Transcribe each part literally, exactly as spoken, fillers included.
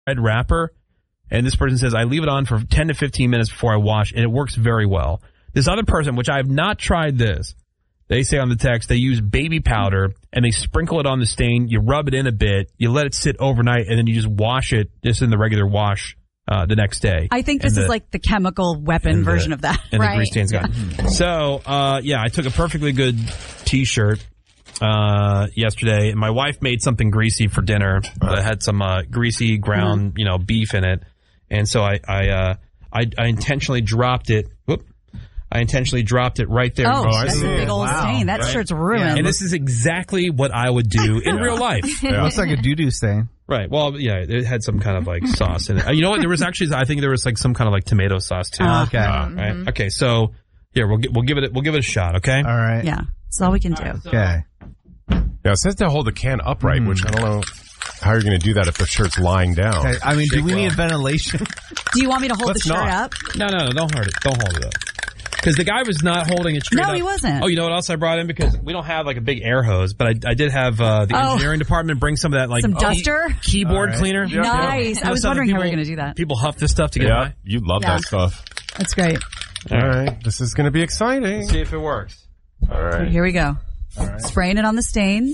red wrapper, and this person says, I leave it on for ten to fifteen minutes before I wash, and it works very well. This other person, which I have not tried this, they say on the text, they use baby powder, and they sprinkle it on the stain, you rub it in a bit, you let it sit overnight, and then you just wash it just in the regular wash uh, the next day. I think this the, is like the chemical weapon version the, of that. And right? the grease stain's gone. Yeah. So, uh, yeah, I took a perfectly good T-shirt uh, yesterday, and my wife made something greasy for dinner that had some uh, greasy ground, mm-hmm. you know, beef in it. And so I I, uh, I I intentionally dropped it. Whoop. I intentionally dropped it right there. Oh, that's a big old wow. stain. That right? shirt's ruined. Yeah. And this is exactly what I would do in real life. Yeah. It looks like a doo-doo stain. Right. Well, yeah, it had some kind of like sauce in it. You know what? There was actually, I think there was like some kind of like tomato sauce too. Oh, okay. Uh, right. Mm-hmm. Okay. So here we'll we'll give it we'll give it a shot. Okay. All right. Yeah. That's all we can do. Right, so. Okay. Yeah, it says to hold the can upright, mm. which I don't know how you're going to do that if the shirt's lying down. Okay. I mean, Shake do we well. need ventilation? Do you want me to hold Let's the shirt not. up? No, no, no. Don't hold it. Don't hold it up. Because the guy was not holding it straight no, up. No, he wasn't. Oh, you know what else I brought in? Because we don't have like a big air hose, but I, I did have uh, the oh. engineering department bring some of that like some duster key, keyboard right. cleaner. Yep. Nice. You know, I was wondering people, how we were going to do that. People huff this stuff to get yeah, by. You love yeah. that stuff. That's great. All right. This is going to be exciting. Let's see if it works. All right. Here we go. All right. Spraying it on the stain.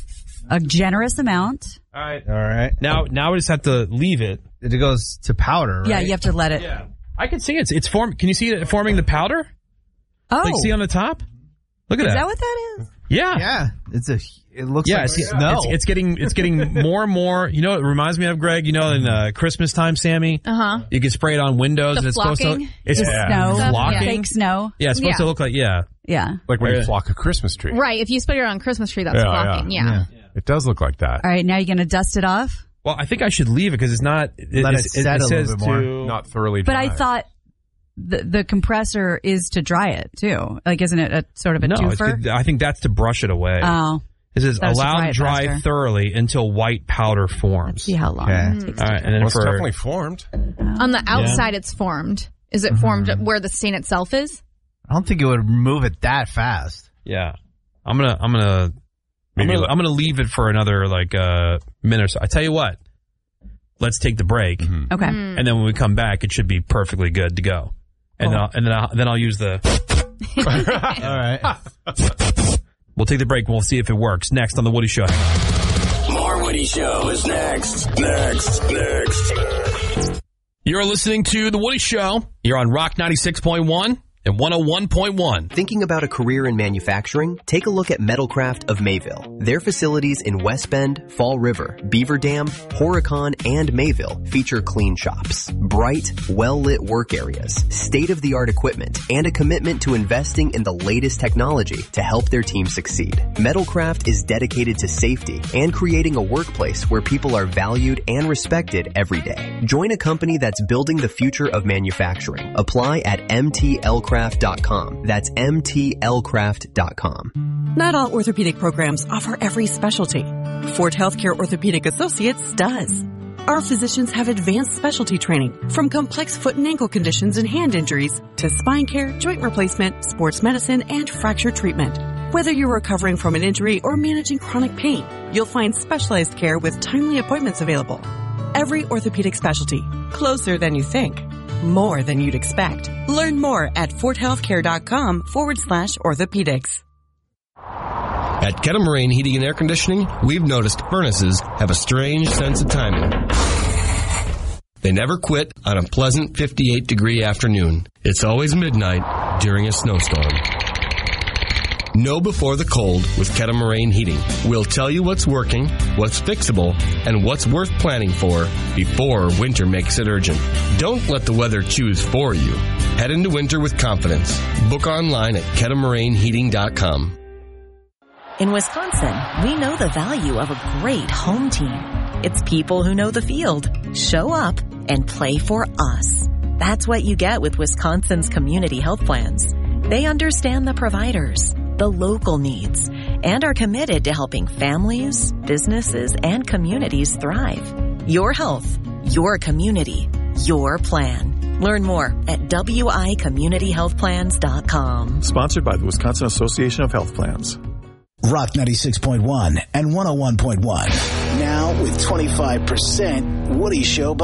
A generous amount. All right. All right. Now, now we just have to leave it. It goes to powder, right? Yeah, you have to let it. Yeah. I can see it. It's, it's form. Can you see it forming the powder? Oh. Like, see on the top? Look at is that. Is that what that is? Yeah. Yeah. It's a, it looks yeah, like it's, snow. It's, it's getting, it's getting more and more, you know what it reminds me of, Greg? You know, in uh, Christmas time, Sammy? Uh-huh. You can spray it on windows The and it's flocking. supposed to, it's the yeah. snow. Flocking. Fake snow. Yeah, it's supposed yeah. to look like, yeah. Yeah. Like when Yeah. you flock a Christmas tree. Right. If you spray it on Christmas tree, that's Yeah, flocking. yeah. Yeah. Yeah. It does look like that. All right, now you're going to dust it off? Well, I think I should leave it because it's not, it, Let it it's, set it, it a says little bit more. to, Not thoroughly But dry. I thought the the compressor is to dry it, too. Like, isn't it a sort of a no, it's, twofer? I think that's to brush it away. Oh. It says That was to allow dry to it dry faster. thoroughly until white powder Let's forms. see how long Okay. it takes All to right, dry. and then Well, it's for, definitely formed. On the outside, it's formed. Is it formed Mm-hmm. where the stain itself is? I don't think it would move it that fast. yeah. I'm gonna, I'm gonna, I'm Maybe gonna, let- I'm gonna leave it for another like uh, minute or so. I tell you what, let's take the break, Mm-hmm. Okay. Mm. and then when we come back, it should be perfectly good to go. And then, I'll, and then I'll, then I'll use the. All right. We'll take the break. We'll see if it works. Next on the Woody Show. More Woody Show is next. Next. Next. You're listening to the Woody Show. You're on Rock ninety-six point one. And one oh one point one. Thinking about a career in manufacturing? Take a look at Metalcraft of Mayville. Their facilities in West Bend, Fall River, Beaver Dam, Horicon, and Mayville feature clean shops, bright, well-lit work areas, state-of-the-art equipment, and a commitment to investing in the latest technology to help their team succeed. Metalcraft is dedicated to safety and creating a workplace where people are valued and respected every day. Join a company that's building the future of manufacturing. Apply at M T L craft dot com. That's M T L craft dot com. Not all orthopedic programs offer every specialty. Fort Healthcare Orthopedic Associates does. Our physicians have advanced specialty training from complex foot and ankle conditions and hand injuries to spine care, joint replacement, sports medicine, and fracture treatment. Whether you're recovering from an injury or managing chronic pain, you'll find specialized care with timely appointments available. Every orthopedic specialty, closer than you think. More than you'd expect. Learn more at forthealthcare.com forward slash orthopedics. At Kettle Heating and Air Conditioning, we've noticed furnaces have a strange sense of timing. They never quit on a pleasant fifty-eight degree afternoon. It's always midnight during a snowstorm. Know before the cold with Kettle Heating. We'll tell you what's working, what's fixable, and what's worth planning for before winter makes it urgent. Don't let the weather choose for you. Head into winter with confidence. Book online at kettle moraine heating dot com. In Wisconsin, we know the value of a great home team. It's people who know the field, show up, and play for us. That's what you get with Wisconsin's community health plans. They understand the providers, the local needs, and are committed to helping families, businesses, and communities thrive. Your health, your community, your plan. Learn more at W I community health plans dot com. Sponsored by the Wisconsin Association of Health Plans. Rock ninety-six point one and one oh one point one. Now now with twenty-five percent Woody Show